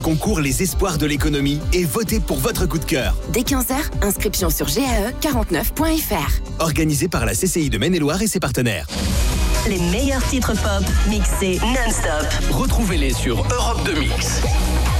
Concours Les Espoirs de l'économie et votez pour votre coup de cœur. Dès 15h, inscription sur gae49.fr. Organisé par la CCI de Maine-et-Loire et ses partenaires. Les meilleurs titres pop mixés non-stop. Retrouvez-les sur Europe 2 Mix.